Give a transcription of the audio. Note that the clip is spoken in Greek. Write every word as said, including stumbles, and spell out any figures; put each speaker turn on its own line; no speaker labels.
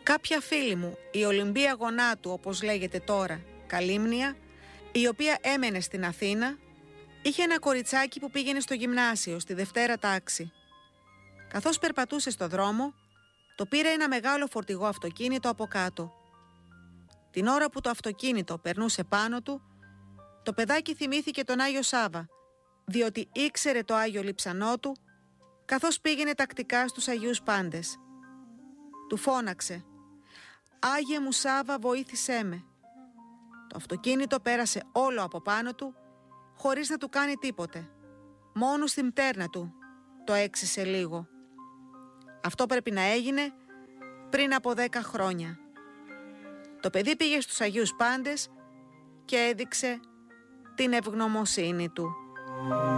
Κάποια φίλη μου, η Ολυμπία Γονάτου, όπως λέγεται τώρα, Καλύμνια, η οποία έμενε στην Αθήνα, είχε ένα κοριτσάκι που πήγαινε στο γυμνάσιο, στη δευτέρα τάξη. Καθώς περπατούσε στο δρόμο, το πήρε ένα μεγάλο φορτηγό αυτοκίνητο από κάτω. Την ώρα που το αυτοκίνητο περνούσε πάνω του, το παιδάκι θυμήθηκε τον Άγιο Σάββα, διότι ήξερε το Άγιο Λειψανό του, καθώς πήγαινε τακτικά στους Αγίους Πάντες. Του φώναξε «Άγιε μου Σάββα, βοήθησέ με». Το αυτοκίνητο πέρασε όλο από πάνω του, χωρίς να του κάνει τίποτε. Μόνο στη μτέρνα του το έξισε λίγο. Αυτό πρέπει να έγινε πριν από δέκα χρόνια. Το παιδί πήγε στους Αγίους Πάντες και έδειξε την ευγνωμοσύνη του.